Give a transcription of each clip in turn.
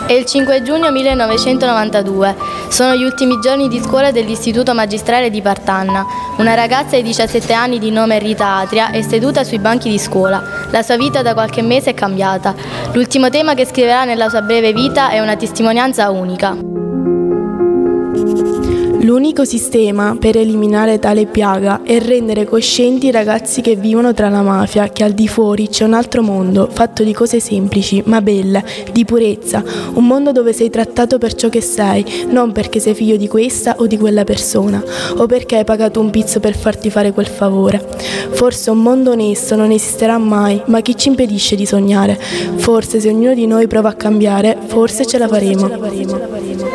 È il 5 giugno 1992. Sono gli ultimi giorni di scuola dell'Istituto Magistrale di Partanna. Una ragazza di 17 anni di nome Rita Atria è seduta sui banchi di scuola. La sua vita da qualche mese è cambiata. L'ultimo tema che scriverà nella sua breve vita è una testimonianza unica. L'unico sistema per eliminare tale piaga è rendere coscienti i ragazzi che vivono tra la mafia che al di fuori c'è un altro mondo, fatto di cose semplici, ma belle, di purezza, un mondo dove sei trattato per ciò che sei, non perché sei figlio di questa o di quella persona, o perché hai pagato un pizzo per farti fare quel favore. Forse un mondo onesto non esisterà mai, ma chi ci impedisce di sognare? Forse se ognuno di noi prova a cambiare, forse ce la faremo.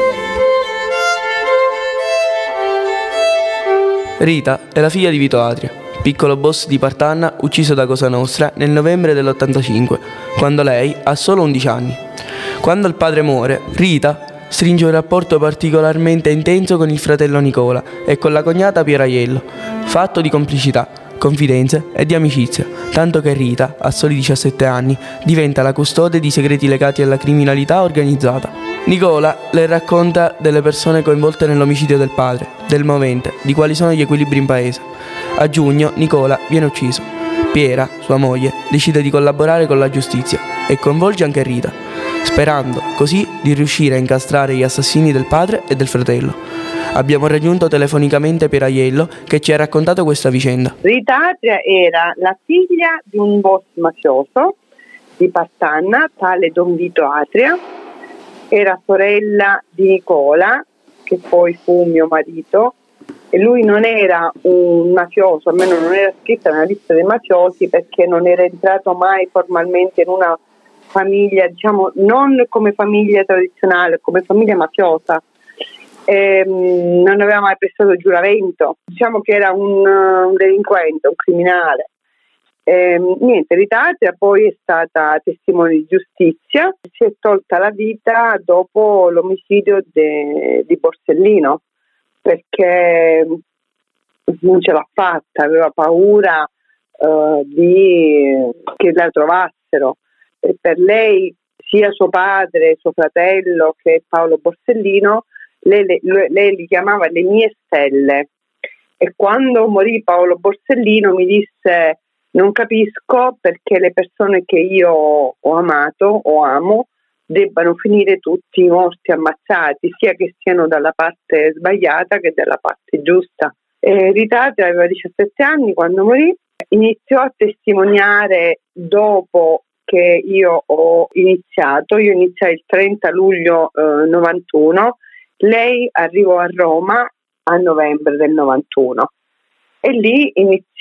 Rita è la figlia di Vito Atria, piccolo boss di Partanna ucciso da Cosa Nostra nel novembre dell'85, quando lei ha solo 11 anni. Quando il padre muore, Rita stringe un rapporto particolarmente intenso con il fratello Nicola e con la cognata Piera Aiello, fatto di complicità, confidenze e di amicizia, tanto che Rita, a soli 17 anni, diventa la custode di segreti legati alla criminalità organizzata. Nicola le racconta delle persone coinvolte nell'omicidio del padre, del movente, di quali sono gli equilibri in paese. A giugno Nicola viene ucciso. Piera, sua moglie, decide di collaborare con la giustizia e coinvolge anche Rita, sperando così di riuscire a incastrare gli assassini del padre e del fratello. Abbiamo raggiunto telefonicamente Piera Aiello che ci ha raccontato questa vicenda. Rita Atria era la figlia di un boss mafioso di Partanna, tale Don Vito Atria. Era sorella di Nicola, che poi fu mio marito, e lui non era un mafioso, almeno non era scritto nella lista dei mafiosi perché non era entrato mai formalmente in una famiglia, diciamo, non come famiglia tradizionale, come famiglia mafiosa. Non aveva mai prestato giuramento, diciamo che era un delinquente, un criminale. Niente, Rita Atria poi è stata testimone di giustizia, si è tolta la vita dopo l'omicidio di Borsellino perché non ce l'ha fatta, aveva paura che la trovassero, e per lei sia suo padre, suo fratello che Paolo Borsellino, lei li chiamava le mie stelle, e quando morì Paolo Borsellino mi disse: non capisco perché le persone che io ho amato o amo debbano finire tutti morti, ammazzati, sia che siano dalla parte sbagliata che dalla parte giusta. Rita Atria aveva 17 anni quando morì, iniziò a testimoniare dopo che io ho iniziato. Io iniziai il 30 luglio 91, lei arrivò a Roma a novembre del 91 e lì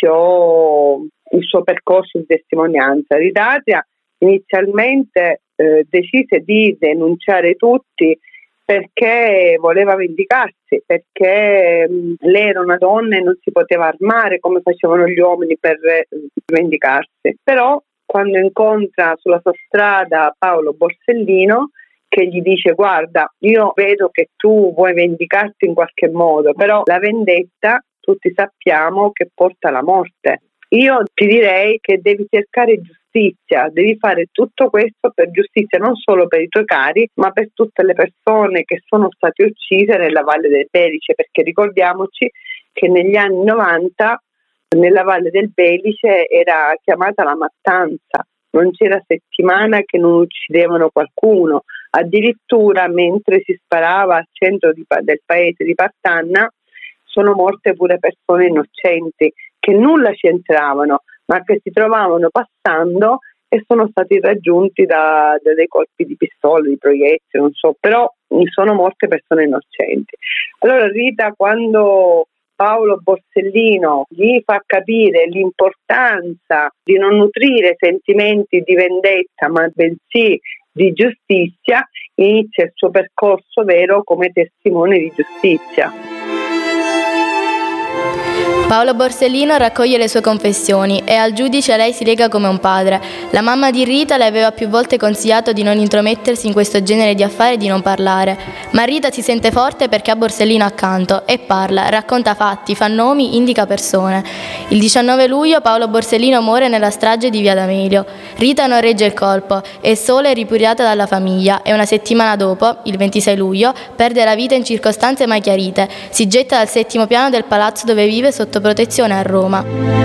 iniziò il suo percorso di testimonianza. Rita Atria inizialmente decise di denunciare tutti perché voleva vendicarsi, perché lei era una donna e non si poteva armare come facevano gli uomini per vendicarsi. Però quando incontra sulla sua strada Paolo Borsellino, che gli dice: guarda, io vedo che tu vuoi vendicarti in qualche modo, però la vendetta tutti sappiamo che porta alla morte. Io ti direi che devi cercare giustizia, devi fare tutto questo per giustizia, non solo per i tuoi cari, ma per tutte le persone che sono state uccise nella Valle del Belice, perché ricordiamoci che negli anni 90 nella Valle del Belice era chiamata la mattanza, non c'era settimana che non uccidevano qualcuno, addirittura mentre si sparava al centro del paese di Partanna sono morte pure persone innocenti che nulla c'entravano, ma che si trovavano passando e sono stati raggiunti da dei colpi di pistola, di proiettili, non so, però sono morte persone innocenti. Allora Rita, quando Paolo Borsellino gli fa capire l'importanza di non nutrire sentimenti di vendetta, ma bensì di giustizia, inizia il suo percorso vero come testimone di giustizia. Paolo Borsellino raccoglie le sue confessioni e al giudice lei si lega come un padre. La mamma di Rita le aveva più volte consigliato di non intromettersi in questo genere di affari e di non parlare, ma Rita si sente forte perché ha Borsellino accanto e parla, racconta fatti, fa nomi, indica persone. Il 19 luglio Paolo Borsellino muore nella strage di Via D'Amelio. Rita non regge il colpo, è sola e ripudiata dalla famiglia e una settimana dopo, il 26 luglio, perde la vita in circostanze mai chiarite. Si getta dal 7° piano del palazzo dove vive sotto protezione a Roma.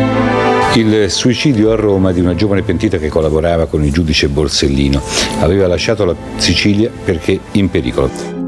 Il suicidio a Roma di una giovane pentita che collaborava con il giudice Borsellino. Aveva lasciato la Sicilia perché in pericolo.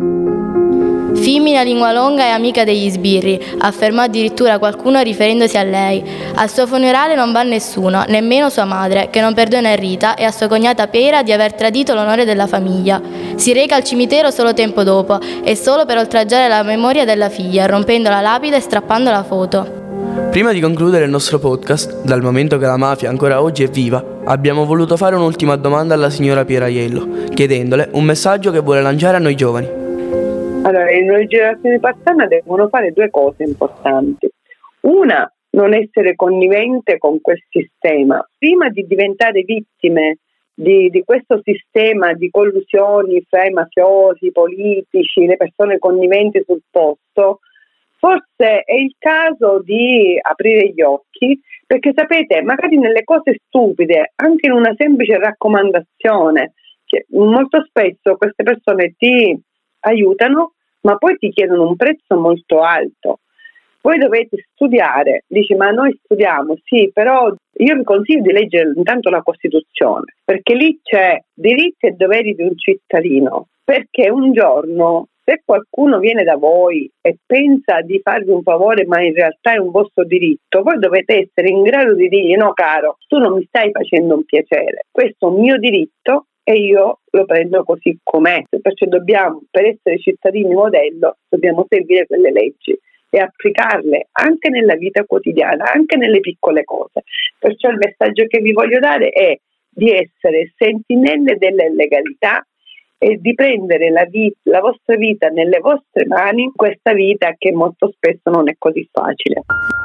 Femmina lingua longa e amica degli sbirri, affermò addirittura qualcuno riferendosi a lei. Al suo funerale non va nessuno, nemmeno sua madre, che non perdona Rita e a sua cognata Pera di aver tradito l'onore della famiglia. Si reca al cimitero solo tempo dopo, e solo per oltraggiare la memoria della figlia, rompendo la lapide e strappando la foto. Prima di concludere il nostro podcast, dal momento che la mafia ancora oggi è viva, abbiamo voluto fare un'ultima domanda alla signora Pieraiello, chiedendole un messaggio che vuole lanciare a noi giovani. Allora, le nuove generazioni di Partanna devono fare 2 cose importanti. Una, non essere connivente con quel sistema. Prima di diventare vittime di questo sistema di collusioni fra i mafiosi, i politici, le persone conniventi sul posto, forse è il caso di aprire gli occhi, perché sapete, magari nelle cose stupide, anche in una semplice raccomandazione, che molto spesso queste persone ti aiutano, ma poi ti chiedono un prezzo molto alto. Voi dovete studiare, dici ma noi studiamo, sì, però io vi consiglio di leggere intanto la Costituzione, perché lì c'è diritti e doveri di un cittadino, perché un giorno se qualcuno viene da voi e pensa di farvi un favore ma in realtà è un vostro diritto, voi dovete essere in grado di dirgli no caro, tu non mi stai facendo un piacere, questo è un mio diritto e io lo prendo così com'è, perciò dobbiamo, per essere cittadini modello, dobbiamo seguire quelle leggi e applicarle anche nella vita quotidiana, anche nelle piccole cose. Perciò il messaggio che vi voglio dare è di essere sentinelle della legalità e di prendere la vostra vita nelle vostre mani, questa vita che molto spesso non è così facile.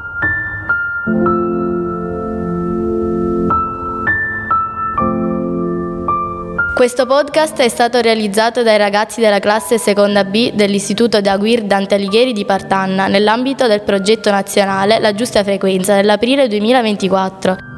Questo podcast è stato realizzato dai ragazzi della classe seconda B dell'Istituto Daguir Dante Alighieri di Partanna nell'ambito del progetto nazionale La Giusta Frequenza dell'aprile 2024.